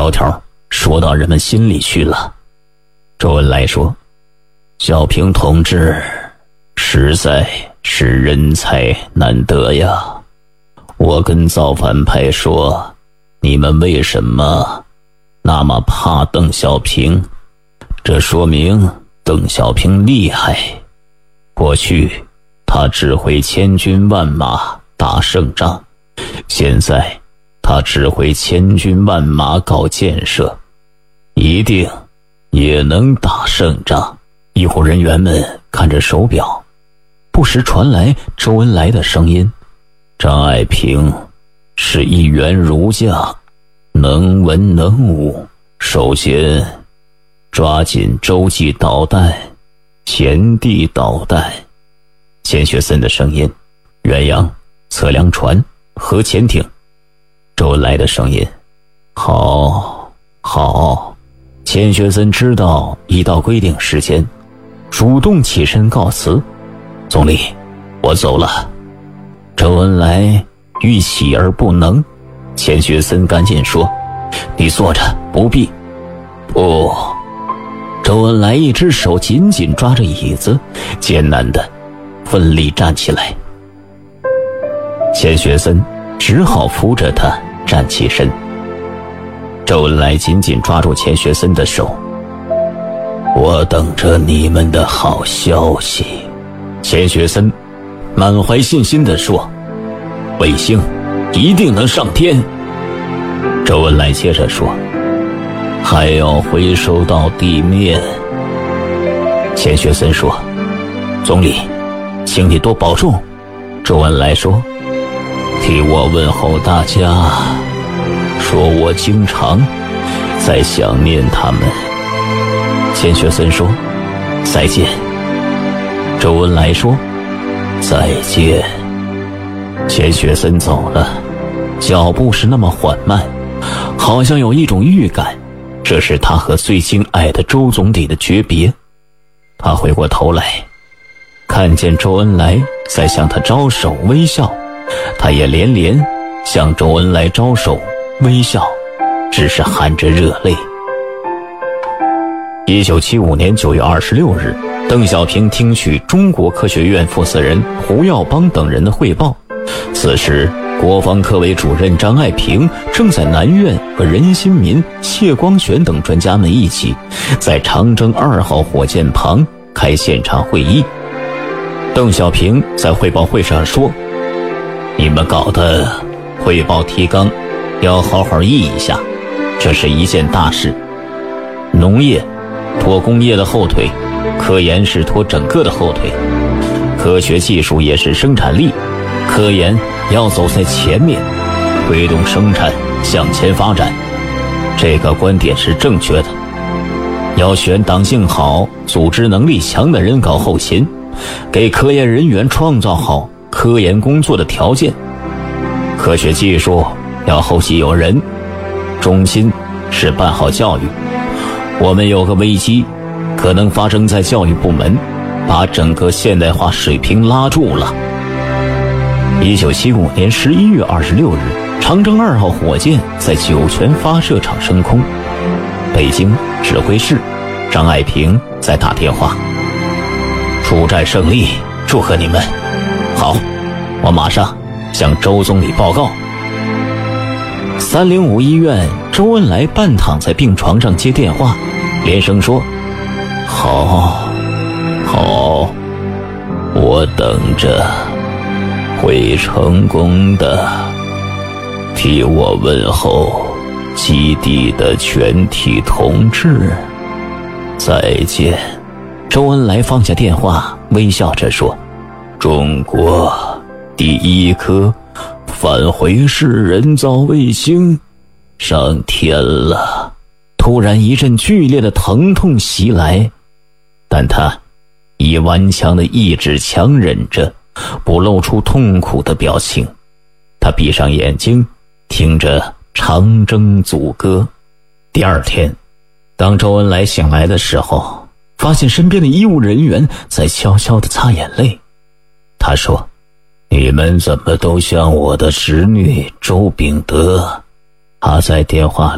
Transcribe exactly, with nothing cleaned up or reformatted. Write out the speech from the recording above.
条条说到人们心里去了。周恩来说，小平同志实在是人才难得呀。我跟造反派说，你们为什么那么怕邓小平？这说明邓小平厉害。过去他指挥千军万马打胜仗，现在他指挥千军万马搞建设，一定也能打胜仗。医护人员们看着手表，不时传来周恩来的声音：张爱萍是一员儒将，能文能武，首先抓紧洲际导弹、前地导弹。钱学森的声音：远洋、测量船、核潜艇。周恩来的声音：好，好。钱学森知道已到规定时间，主动起身告辞：总理，我走了。周恩来欲起而不能，钱学森赶紧说：你坐着，不必。不。周恩来一只手紧紧抓着椅子，艰难地奋力站起来。钱学森只好扶着他站起身。周恩来紧紧抓住钱学森的手：我等着你们的好消息。钱学森满怀信心地说：卫星一定能上天。周恩来接着说：还要回收到地面。钱学森说：总理，请你多保重。周恩来说：替我问候大家，说我经常在想念他们。钱学森说：再见。周恩来说：再见。钱学森走了，脚步是那么缓慢，好像有一种预感，这是他和最敬爱的周总理的诀别。他回过头来，看见周恩来在向他招手微笑，他也连连向周恩来招手微笑，只是含着热泪。一九七五年九月二十六日，邓小平听取中国科学院负责人胡耀邦等人的汇报。此时国防科委主任张爱萍正在南院和任新民、谢光全等专家们一起在长征二号火箭旁开现场会议。邓小平在汇报会上说：你们搞的汇报提纲要好好议一下，这是一件大事。农业拖工业的后腿，科研是拖整个的后腿，科学技术也是生产力，科研要走在前面，推动生产向前发展。这个观点是正确的，要选党性好、组织能力强的人搞后勤，给科研人员创造好科研工作的条件。科学技术要后继有人，中心是办好教育。我们有个危机，可能发生在教育部门，把整个现代化水平拉住了。一九七五年十一月二十六日，长征二号火箭在酒泉发射场升空。北京指挥室，张爱萍在打电话：出战胜利，祝贺你们。好，我马上向周总理报告。三零五医院，周恩来半躺在病床上接电话，连声说：好，好，我等着，会成功的。替我问候基地的全体同志，再见。周恩来放下电话，微笑着说：中国第一颗返回式人造卫星上天了。突然一阵剧烈的疼痛袭来，但他以顽强的意志强忍着，不露出痛苦的表情。他闭上眼睛，听着长征组歌。第二天，当周恩来醒来的时候，发现身边的医务人员在悄悄地擦眼泪。他说：你们怎么都像我的侄女周秉德？他在电话里